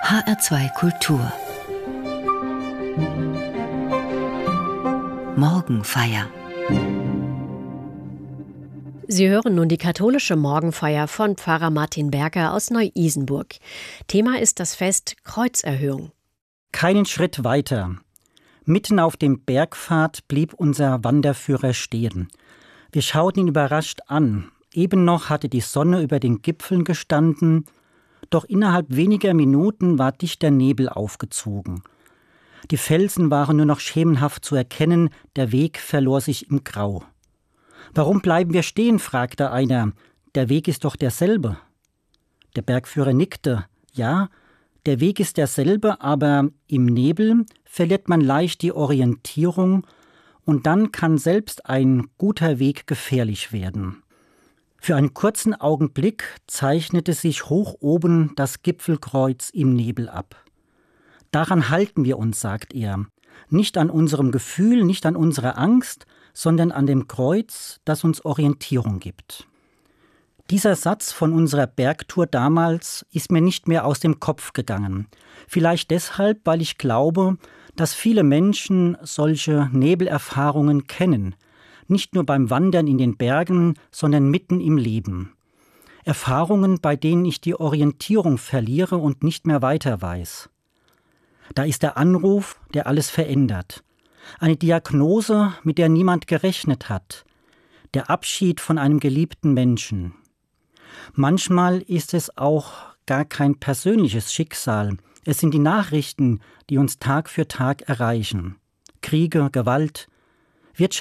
HR2 Kultur Morgenfeier. Sie hören nun die katholische Morgenfeier von Pfarrer Martin Berger aus Neu-Isenburg. Thema ist das Fest Kreuzerhöhung. Keinen Schritt weiter. Mitten auf dem Bergpfad blieb unser Wanderführer stehen. Wir schauten ihn überrascht an. Eben noch hatte die Sonne über den Gipfeln gestanden, doch innerhalb weniger Minuten war dichter Nebel aufgezogen. Die Felsen waren nur noch schemenhaft zu erkennen, der Weg verlor sich im Grau. »Warum bleiben wir stehen?« fragte einer. »Der Weg ist doch derselbe.« Der Bergführer nickte. »Ja, der Weg ist derselbe, aber im Nebel verliert man leicht die Orientierung und dann kann selbst ein guter Weg gefährlich werden.« Für einen kurzen Augenblick zeichnete sich hoch oben das Gipfelkreuz im Nebel ab. »Daran halten wir uns«, sagt er, »nicht an unserem Gefühl, nicht an unserer Angst, sondern an dem Kreuz, das uns Orientierung gibt.« Dieser Satz von unserer Bergtour damals ist mir nicht mehr aus dem Kopf gegangen. Vielleicht deshalb, weil ich glaube, dass viele Menschen solche Nebelerfahrungen kennen. Nicht nur beim Wandern in den Bergen, sondern mitten im Leben. Erfahrungen, bei denen ich die Orientierung verliere und nicht mehr weiter weiß. Da ist der Anruf, der alles verändert. Eine Diagnose, mit der niemand gerechnet hat. Der Abschied von einem geliebten Menschen. Manchmal ist es auch gar kein persönliches Schicksal. Es sind die Nachrichten, die uns Tag für Tag erreichen. Kriege, Gewalt,